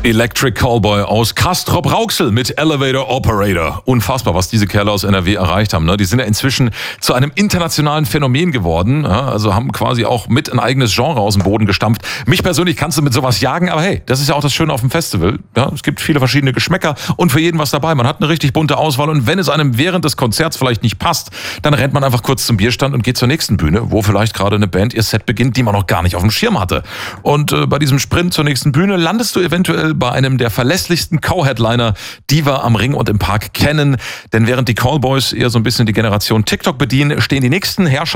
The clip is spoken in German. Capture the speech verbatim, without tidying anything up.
Electric Callboy aus Castrop-Rauxel mit Elevator Operator. Unfassbar, was diese Kerle aus N R W erreicht haben. Ne? Die sind ja inzwischen zu einem internationalen Phänomen geworden. Ja? Also haben quasi auch mit ein eigenes Genre aus dem Boden gestampft. Mich persönlich kannst du mit sowas jagen, aber hey, das ist ja auch das Schöne auf dem Festival. Ja? Es gibt viele verschiedene Geschmäcker und für jeden was dabei. Man hat eine richtig bunte Auswahl und wenn es einem während des Konzerts vielleicht nicht passt, dann rennt man einfach kurz zum Bierstand und geht zur nächsten Bühne, wo vielleicht gerade eine Band ihr Set beginnt, die man noch gar nicht auf dem Schirm hatte. Und äh, bei diesem Sprint zur nächsten Bühne landest du eventuell bei einem der verlässlichsten Co-Headliner, die wir am Ring und im Park kennen. Denn während die Callboys eher so ein bisschen die Generation TikTok bedienen, stehen die nächsten Herrscher